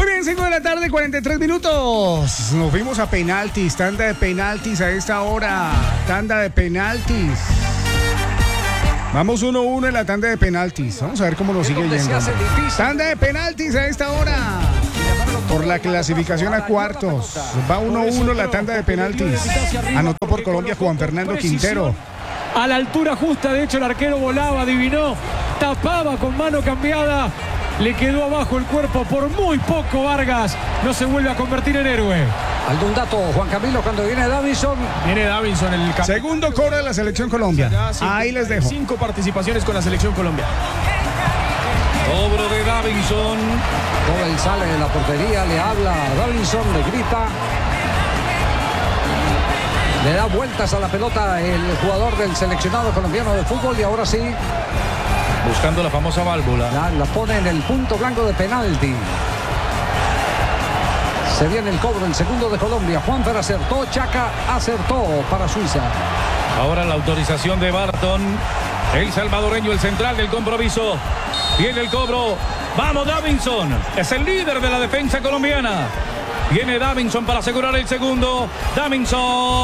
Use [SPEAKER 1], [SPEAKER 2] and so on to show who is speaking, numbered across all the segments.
[SPEAKER 1] Muy bien, 5 de la tarde, 43 minutos. Nos fuimos a penaltis, tanda de penaltis a esta hora. Tanda de penaltis. Vamos 1-1 en la tanda de penaltis. Vamos a ver cómo nos sigue yendo. Tanda de penaltis a esta hora. Por la clasificación a cuartos. Va 1-1 la tanda de penaltis. Anotó por Colombia Juan Fernando Quintero.
[SPEAKER 2] A la altura justa, de hecho el arquero volaba, adivinó, tapaba con mano cambiada, le quedó abajo el cuerpo por muy poco. Vargas no se vuelve a convertir en héroe.
[SPEAKER 3] ¿Algún dato, Juan Camilo, cuando viene Davinson?
[SPEAKER 2] Viene Davinson en el campo.
[SPEAKER 1] Segundo cobro de la selección Colombia. Ahí les dejo.
[SPEAKER 2] 5 participaciones con la selección Colombia.
[SPEAKER 4] Cobro de Davinson.
[SPEAKER 3] Cobel sale de la portería, le habla a Davinson, le grita. Le da vueltas a la pelota el jugador del seleccionado colombiano de fútbol y ahora sí.
[SPEAKER 4] Buscando la famosa válvula.
[SPEAKER 3] La pone en el punto blanco de penalti. Se viene el cobro, el segundo de Colombia. Juanfer acertó, Chaca acertó para Suiza.
[SPEAKER 4] Ahora la autorización de Barton. El salvadoreño, el central del compromiso. Viene el cobro. Vamos, Davinson. Es el líder de la defensa colombiana. Viene Davinson para asegurar el segundo. Davinson.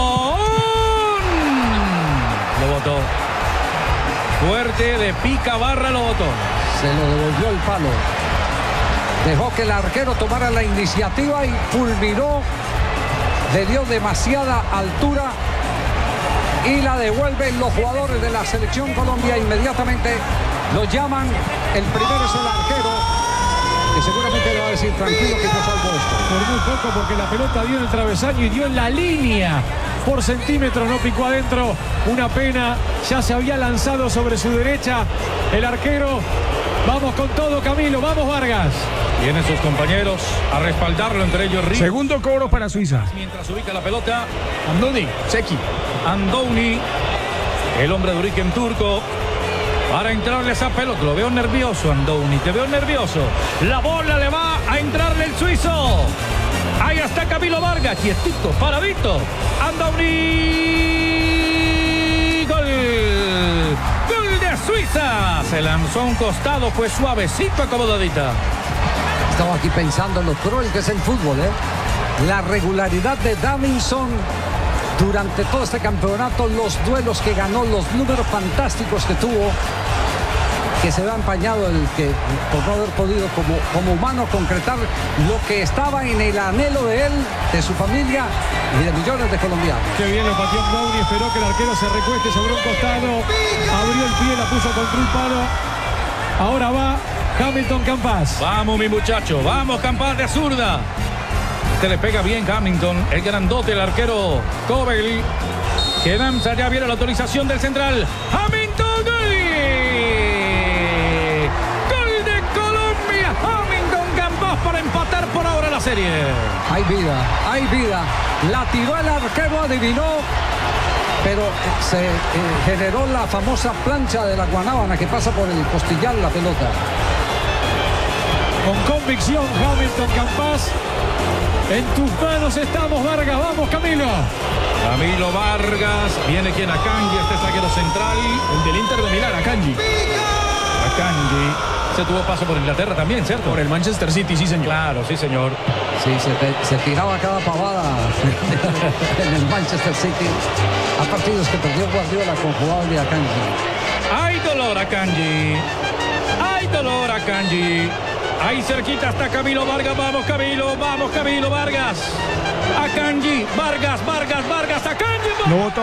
[SPEAKER 4] Lo botó. Fuerte de pica barra, lo botó.
[SPEAKER 3] Se lo devolvió el palo. Dejó que el arquero tomara la iniciativa y fulminó. Le dio demasiada altura y la devuelven los jugadores de la selección Colombia. Inmediatamente lo llaman. El primero es el arquero, que seguramente le va a decir: tranquilo que yo salvo esto.
[SPEAKER 2] Por muy poco, porque la pelota dio en el travesaño y dio en la línea. Por centímetros, no picó adentro. Una pena, ya se había lanzado sobre su derecha el arquero. Vamos con todo, Camilo, vamos Vargas.
[SPEAKER 4] Vienen sus compañeros a respaldarlo, entre ellos Ríos.
[SPEAKER 1] Segundo cobro para Suiza.
[SPEAKER 4] Mientras ubica la pelota,
[SPEAKER 2] Andoni, Seki.
[SPEAKER 4] Andoni, el hombre de origen turco, para entrarle esa pelota. Lo veo nervioso, Andoni, te veo nervioso. La bola le va a entrarle el suizo. Ahí está Camilo Vargas, quietito, paradito. Andoni. Gol. Gol de Suiza. Se lanzó a un costado, fue suavecito, acomodadita.
[SPEAKER 3] Estaba aquí pensando en lo cruel que es el fútbol, ¿eh? La regularidad de Davinson durante todo este campeonato, los duelos que ganó, los números fantásticos que tuvo, que se ve empañado el que por no haber podido como humano concretar lo que estaba en el anhelo de él, de su familia y de millones de colombianos.
[SPEAKER 2] Qué bien lo pateó Andoni, esperó que el arquero se recueste sobre un costado, abrió el pie, la puso contra un palo. Ahora va Hamilton Campas.
[SPEAKER 4] Vamos, mi muchacho, vamos, Campas de zurda. Este le pega bien Hamilton, el grandote, el arquero Cobel. Que danza, ya viene la autorización del central. Hamilton, gol. Gol de Colombia. Hamilton Campas para empatar por ahora la serie.
[SPEAKER 3] Hay vida, hay vida. La tiró el arquero, adivinó, pero se generó la famosa plancha de la guanábana que pasa por el costillar la pelota.
[SPEAKER 2] Con convicción, Hamilton Campas. En tus manos estamos, Vargas. Vamos, Camilo.
[SPEAKER 4] Camilo Vargas. Viene quien, Akanji, este zaguero central.
[SPEAKER 2] El del Inter de Milán, Akanji.
[SPEAKER 4] Akanji. Se tuvo paso por Inglaterra también, ¿cierto?
[SPEAKER 2] Por el Manchester City, sí, señor.
[SPEAKER 4] Claro, sí, señor.
[SPEAKER 3] Sí, se tiraba cada pavada en el Manchester City. A partidos que perdió Guardiola con jugador de Akanji.
[SPEAKER 4] ¡Ay, dolor, Akanji! ¡Ay, dolor, Akanji! Ahí cerquita está Camilo Vargas. Vamos, Camilo Vargas. Akanji, Vargas, Akanji.
[SPEAKER 1] Lo botó.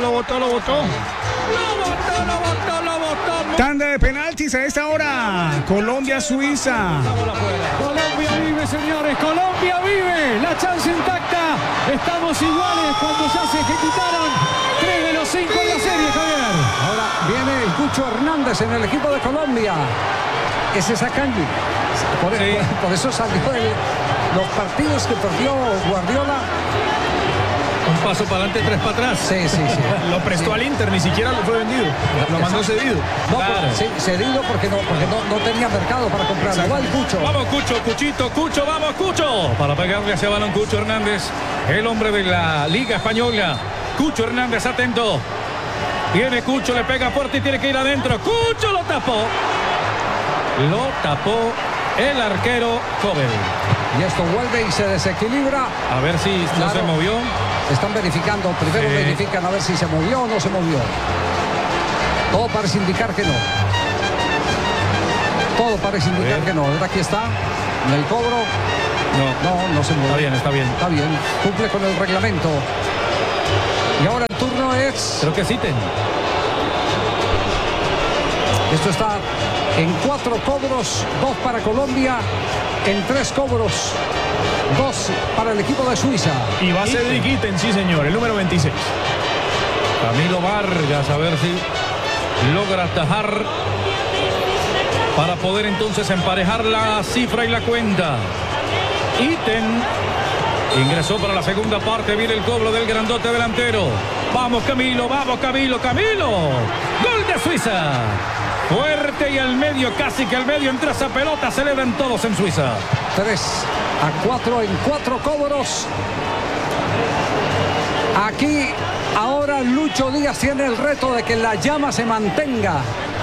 [SPEAKER 1] Tanda de penaltis a esta hora. Colombia-Suiza.
[SPEAKER 2] Colombia vive, señores. Colombia vive. La chance intacta. Estamos iguales cuando ya se ejecutaron 3 de los 5 en la serie, Javier.
[SPEAKER 3] Ahora viene el Cucho Hernández en el equipo de Colombia. Ese es Akanji. Por eso salió los partidos que perdió Guardiola.
[SPEAKER 4] Un paso para adelante, 3 para atrás.
[SPEAKER 3] Sí.
[SPEAKER 2] Lo prestó al Inter, ni siquiera lo fue vendido. Lo mandó cedido.
[SPEAKER 3] No,
[SPEAKER 4] Claro.
[SPEAKER 3] sí, cedido porque no tenía mercado para comprar. Igual Cucho.
[SPEAKER 4] Vamos, Cucho, vamos, Cucho. Para pegarle hacia balón, Cucho Hernández, el hombre de la Liga Española. Cucho Hernández, atento. Viene Cucho, le pega fuerte y tiene que ir adentro. Cucho lo tapó. el arquero Kobel.
[SPEAKER 3] Y esto vuelve y se desequilibra.
[SPEAKER 4] A ver si no se movió.
[SPEAKER 3] Están verificando, primero verifican a ver si se movió o no se movió. Todo parece indicar que no. Todo parece indicar que no. Aquí está, en el cobro. No se mueve.
[SPEAKER 4] Está bien.
[SPEAKER 3] Está bien, cumple con el reglamento. Y ahora el turno es...
[SPEAKER 4] Creo que citen.
[SPEAKER 3] Esto está en 4 cobros, 2 para Colombia, en 3 cobros, 2 para el equipo de Suiza.
[SPEAKER 5] Y va a ser Cedric Itten, sí señor, el número 26.
[SPEAKER 4] Camilo Vargas, a ver si logra atajar para poder entonces emparejar la cifra y la cuenta. Itten ingresó para la segunda parte. Viene el cobro del grandote delantero. Vamos Camilo, Camilo. Gol de Suiza. Fuerte y al medio, casi que al medio entra esa pelota. Celebran todos en Suiza.
[SPEAKER 3] 3-4 en 4 cobros. Aquí ahora Lucho Díaz tiene el reto de que la llama se mantenga.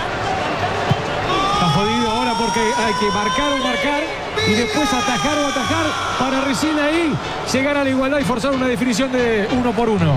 [SPEAKER 2] Está jodido ahora porque hay que marcar y después atajar para recién ahí llegar a la igualdad y forzar una definición de 1 por 1.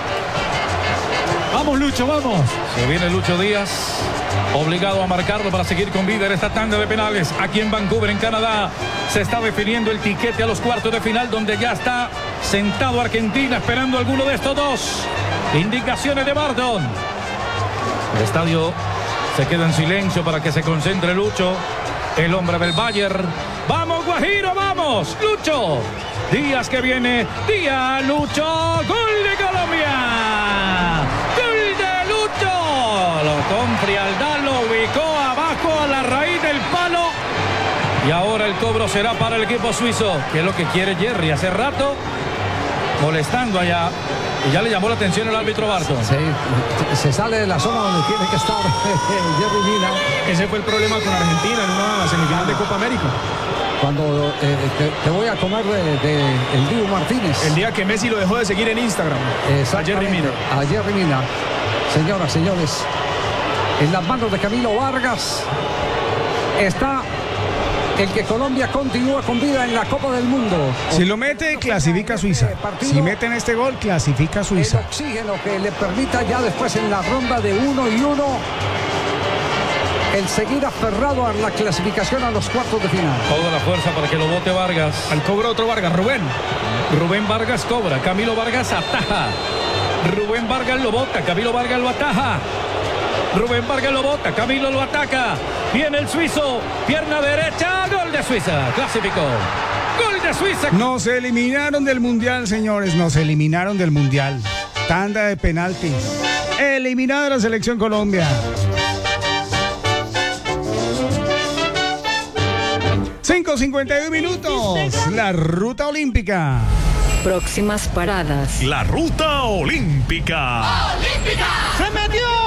[SPEAKER 2] Vamos Lucho, vamos.
[SPEAKER 4] Se viene Lucho Díaz, obligado a marcarlo para seguir con vida en esta tanda de penales. Aquí en Vancouver, en Canadá, se está definiendo el tiquete a los cuartos de final, donde ya está sentado Argentina esperando alguno de estos dos. Indicaciones de Bardon. El estadio se queda en silencio para que se concentre Lucho, el hombre del Bayern. ¡Vamos, Guajiro, vamos! ¡Lucho! Díaz que viene. Díaz, Lucho. ¡Gol de Colombia! ¡Gol de Lucho! Lo con frialdad, lo ubicó abajo a la raíz del palo. Y ahora el cobro será para el equipo suizo, que es lo que quiere Jerry. Hace rato molestando allá. Y ya le llamó la atención el árbitro Barton.
[SPEAKER 3] Sí, se sale de la zona donde tiene que estar Jerry Mina.
[SPEAKER 5] Ese fue el problema con Argentina en una semifinal de Copa América.
[SPEAKER 3] Cuando te voy a comer de el Dibu Martínez.
[SPEAKER 5] El día que Messi lo dejó de seguir en Instagram. A Jerry Mina.
[SPEAKER 3] A Jerry Mina. Señoras, señores, en las manos de Camilo Vargas está el que Colombia continúa con vida en la Copa del Mundo.
[SPEAKER 1] Si lo mete, clasifica Suiza. Si meten este gol, clasifica Suiza.
[SPEAKER 3] El oxígeno que le permita ya después en la ronda de 1 y 1 el seguir aferrado a la clasificación a los cuartos de final.
[SPEAKER 4] Toda la fuerza para que lo bote Vargas.
[SPEAKER 5] Al cobro otro Vargas,
[SPEAKER 4] Rubén Vargas cobra, Camilo Vargas ataja. Rubén Vargas lo bota, Camilo Vargas lo ataja. Rubén Vargas lo bota, Camilo lo ataca. Viene el suizo, pierna derecha, gol de Suiza, clasificó. Gol de Suiza.
[SPEAKER 1] Nos eliminaron del Mundial, señores, nos eliminaron del Mundial. Tanda de penaltis. Eliminada la selección Colombia. 5:51 minutos. La ruta olímpica.
[SPEAKER 6] Próximas paradas.
[SPEAKER 7] La ruta olímpica.
[SPEAKER 8] ¡Se metió!